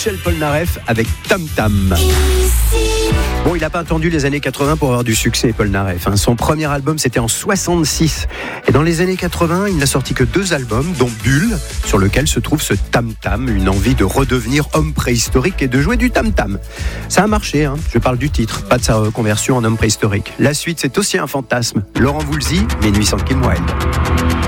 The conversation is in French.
Michel Polnareff avec Tam Tam. Bon, il n'a pas attendu les années 80 pour avoir du succès, Polnareff. Son premier album, c'était en 66. Et dans les années 80, il n'a sorti que 2 albums, dont Bulle, sur lequel se trouve ce tam-tam, une envie de redevenir homme préhistorique et de jouer du tam-tam. Ça a marché, je parle du titre, pas de sa reconversion en homme préhistorique. La suite, c'est aussi un fantasme. Laurent Voulzy, Minuit sans Kim Wilde.